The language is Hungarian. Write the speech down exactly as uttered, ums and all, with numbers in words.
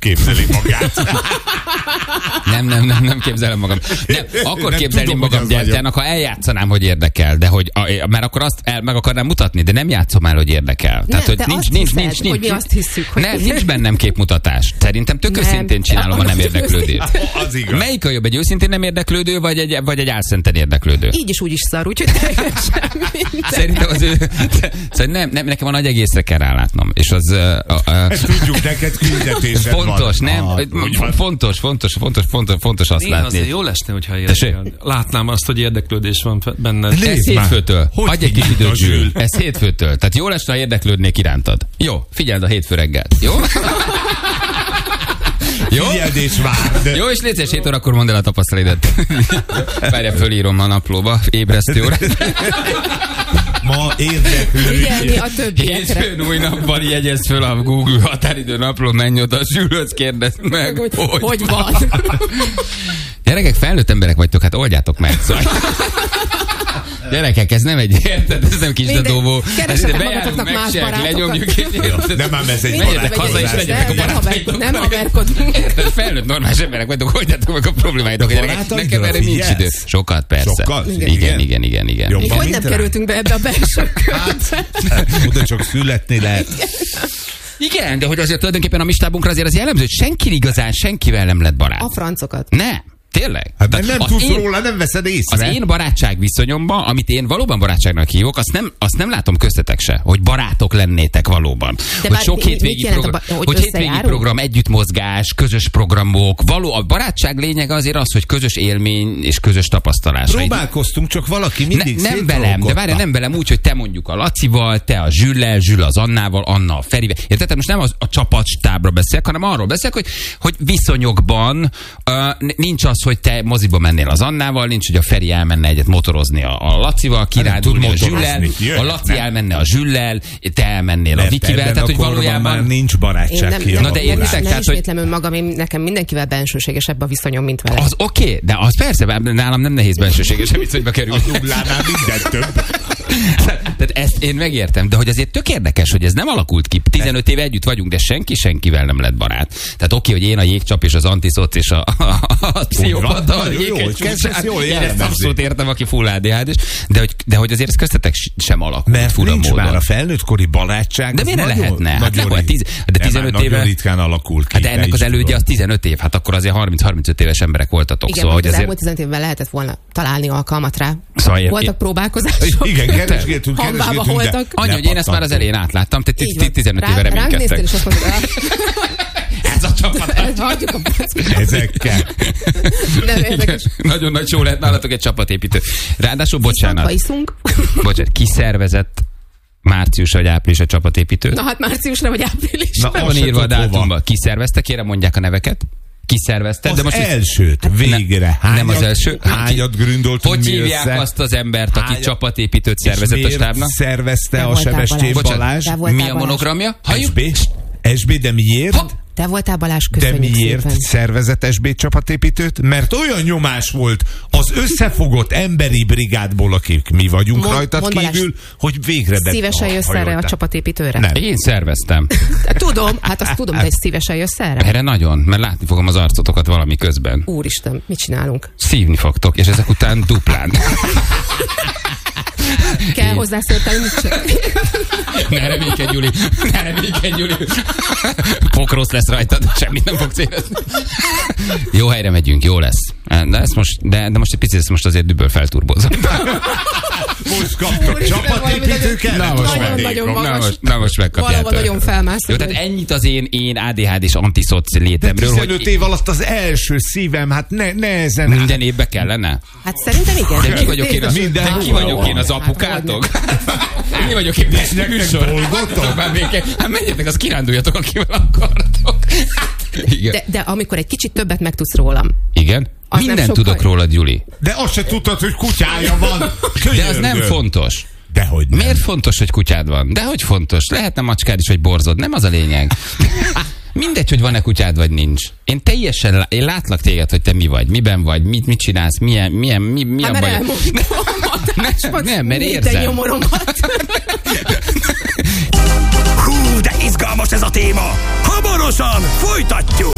képzeli magát. Nem, nem, nem, nem képzelem magam. Nem, akkor nem képzelném tudom, magam gyertyának, ha eljátszanám, hogy érdekel, de hogy, mert akkor azt el, meg akarnám mutatni, de nem játszom el, hogy érdekel. Nem, Tehát, hogy de nincs, azt nincs, hiszed, nincs, nincs, hogy mi azt hiszük, hogy... Nem, nincs bennem képmutatás. Szerintem tök őszintén csinálom a nem érdeklődést. Az igaz. Melyik a jobb, egy őszintén nem érdeklődő, vagy egy, vagy egy álszenten érdeklődő? Így is úgy is szar, úgyhogy teljesen minden. Szerintem az ő... Szóval nem, nem, nekem a nagy egészre kell rálátnom. És az... Uh, uh, Ezt tudjuk, neked küldetésed fontos, van. nem? Ah, fontos, fontos, fontos, fontos, fontos azt Én látni. azért jó lesne, hogyha érdekel. Látnám azt, hogy érdeklődés van benned. Ez hétfőtől. Hogy Adj egy kis hívd időt, a Zsül. Zsül? Ez hétfőtől. Tehát jó lesne, ha érdeklődnék irántad. Jó, figyeld a hétfő reggelt. Jó? Jó? Figyeld és várd. Jó, és légy szíves, hét órakor mondd el a tapasztalatodat. Várja, fölírom a naplóba, ébresztő óra. Ma érdeklődj. Figyelni a többiekre. Hétfőn új nappal jegyez föl a Google határidő napló, menj oda, Zsülhöz kérdezd meg, Hogy, hogy, hogy van. Gyerekek, felnőtt emberek vagytok, hát oldjátok meg. Szóval. Gyerekek, ez nem egy, érted? Ez nem kis dadóvó. Keresetek magatoknak más barátokat. Lenyomjuk, és Nem ám ez egy menjetek haza, és legyetek a barátaitokkal. Nem haverkodunk. Felnőtt normális emberek vagytok, oldjátok meg a problémáitokat. Gyerekek, nekem erre nincs idő. Sokat, persze. Sokat? Igen, igen, igen, igen. igen. Jobban, Még hogy mint nem rá? kerültünk be ebbe a belső körbe. Oda csak születni lehet. Igen, de hogy azért tulajdonképpen a mi stábunkra azért az jellemző, hogy senki igazán senkivel nem lett barát. A francokat. Ne. Tényleg? Hát mert nem Az tudsz én- róla, nem veszed Az észre. én barátság viszonyomban, amit én valóban barátságnak hívok, azt nem, azt nem látom köztetek se, hogy barátok lennétek valóban. De hogy bár sok mi- hétvégi mit jelent a program, ba- hogy hogy hétvégi összejárunk? program, együttmozgás, közös programok, való, a barátság lényege azért az, hogy közös élmény és közös tapasztalás. Próbálkoztunk, csak valaki Ne, mindig nem velem, de várj, nem velem úgy, hogy te mondjuk a Lacival, te a Zsüllel, Zsül az Annával, Anna a Ferivel. Érted? Tehát most nem az, a csapatstábra beszélek, hanem arról beszélek, hogy, hogy viszonyokban uh, nincs az, hogy te moziba mennél az Annával, nincs, hogy a Feri elmenne egyet motorozni a, a Lacival, kirándulni a tud Zsüllel, motorozni. a Laci Nem. elmenne a Zsüllel, te elmennél a Vikivel, tehát hogy már valójában... nincs Én barátság nem, ki. nem, Na de értitek, nem, nem tehát, hogy- ismétlem önmagam, én nekem mindenkivel bensőségesebb a viszonyom, mint vele. Az oké, okay, de az persze, nálam nem nehéz bensőségesen viszonyba kerülni. A nullánál minden több. Tehát ezt én megértem, de hogy azért tök érdekes, hogy ez nem alakult ki. tizenöt éve együtt vagyunk, de senki senkivel nem lett barát. Tehát oké, hogy én a jégcsap és az antiszoc és a, a, a pszichopata, a Jó, jó, jéghegy kezdesz csúcsán. jól Én ezt jellemezni. abszolút értem, aki full á dé há dés, de hogy, de hogy azért ez köztetek sem alakult. Mert fura nincs módon. már a felnőttkori barátság. De az miért ne nagyon- lehetne? Hát nagyon nem volt rit- tíz- de Nem, tizenöt már éve- Nagyon ritkán alakul ki. Hát de te ennek is az elődje tudod. az tizenöt év, hát akkor azért harminc-harmincöt éves emberek voltatok. Igen, szóval, hogy hogy az azért... elmúlt tizenöt évben lehetett volna találni alkalmat rá. Szóval ér- Voltak próbálkozások. Igen, keresgéltünk, Hambába keresgéltünk, de voltak. Annyi, hogy én ezt már az elején átláttam, te Így van. tizenöt éve Rá- Ránk néztél, reménykedtek. és azt mondtad, Ez a csapat. hagyjuk a packot. ezekkel. Nem érdekes. Nagyon nagy show lehet nálatok egy csapatépítő. Ráadásul, Ha bocsánat, iszunk. bocsánat, kiszervezett március vagy április a csapatépítő. Na hát márciusra vagy áprilisra. Na, Be azt van se írva a tudod, hova. dátumba. Kiszervezte, kérem mondják a neveket. Kiszervezte, Az de most elsőt, végre. nem, nem az első. Hányat gründoltunk Hogy mi hívják össze? azt az embert, aki Hányat- csapatépítőt És szervezett a miért stábnak? szervezte Te a voltál, Sebestyén Balázs. Balázs? Te voltál, Mi a Balázs. monogramja? Halljuk? es bé? es bé, de miért? Ha? Te voltál, Balázs, De köszönjük miért szépen. szervezett es bé csapatépítőt? Mert olyan nyomás volt az összefogott emberi brigádból, akik mi vagyunk Mond- rajtad mondd, Balázs, kívül, hogy végre be... Szívesen jössz erre a hajoltál. csapatépítőre? Nem. Én szerveztem. Tudom, hát azt tudom, de szívesen jössz erre? Erre nagyon, mert látni fogom az arcotokat valami közben. Úristen, mit csinálunk? Szívni fogtok, és ezek után duplán. Kell hozzá szóltani, mit csinál? Ne reménykedj, Gyuri. Ne reménykedj, Gyuri. Pokrosz lesz rajtad, semmit nem fogsz érezni. Jó helyre megyünk, jó lesz. De, ezt most, de, de most egy picit ezt most azért düböl felturbozom. Most kaptok Úristen, csapatépítőket? Na most Nagyon, meg. nagyon Na magas. most, na most megkapjátok. Valahol nagyon felmászol. Jó, tehát ennyit az én, én á dé há dés antiszoc létemről, tizenöt hogy év alatt az első szívem, hát ne, nehezen... minden évbe kellene. Hát szerintem igen. De ki vagyok én az, Minden de ki hol vagyok van? én az apukátok? Mi vagyok én nektek műsor? dolgotok? Már végig- Hát menjetek, az kiránduljatok, akivel akartok. Igen. De, de amikor egy kicsit többet megtudsz rólam. Igen? Az nem Mindent sokkal- tudok rólad, Gyuli. De azt se tudtad, hogy kutyája van. De az nem fontos. Dehogy nem. Miért fontos, hogy kutyád van? De hogy fontos? Lehetne macskád is, vagy borzod. Nem az a lényeg. Mindegy, hogy van-e kutyád, vagy nincs. Én teljesen, lá- én látlak téged, hogy te mi vagy, miben vagy, mit, mit csinálsz, milyen, milyen, mi, mi a Hát mert baj. elmondtam. Nem, mert Minden érzem. nyomoromat. Hú, de izgalmas ez a téma! Hamarosan folytatjuk!